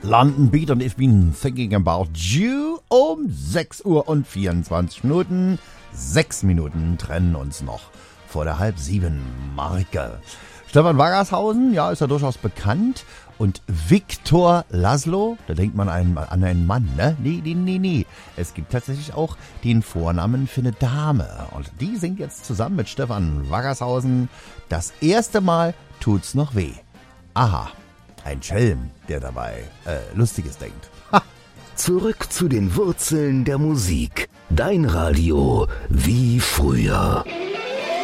London Beat und ich bin thinking about you um 6 Uhr und 24 Minuten. 6 Minuten trennen uns noch vor der 6:30 Marke. Stefan Waggershausen, ja, ist ja durchaus bekannt. Und Viktor Laszlo, da denkt man an einen Mann, ne? Nee. Es gibt tatsächlich auch den Vornamen für eine Dame. Und die singt jetzt zusammen mit Stefan Waggershausen. Das erste Mal tut's noch weh. Aha, ein Schelm, der dabei Lustiges denkt. Ha. Zurück zu den Wurzeln der Musik. Dein Radio wie früher.